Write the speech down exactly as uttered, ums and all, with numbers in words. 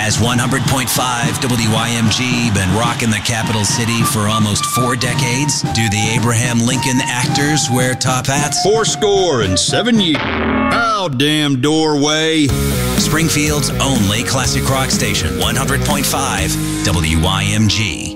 Has one hundred point five W I M G been rocking the capital city for almost four decades? Do the Abraham Lincoln actors wear top hats? Four score and seven years. Oh, damn doorway. Springfield's only classic rock station, one hundred point five W I M G.